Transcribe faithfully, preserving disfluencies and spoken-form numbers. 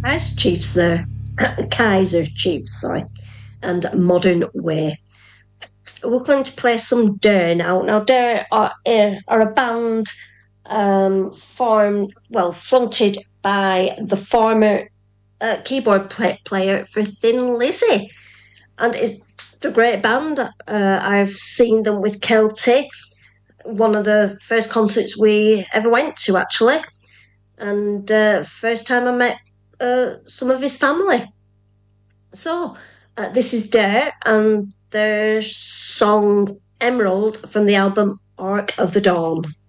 Kaiser Chiefs there. Kaiser Chiefs, sorry. And Modern Way. We're going to play some Dare now. Now, Dare are, uh, are a band um, formed, well, fronted by the former uh, keyboard play- player for Thin Lizzy. And it's a great band. Uh, I've seen them with Kelty, one of the first concerts we ever went to, actually. And uh, first time I met uh, some of his family. So, uh, this is Dare and their song Emerald from the album Arc of the Dawn.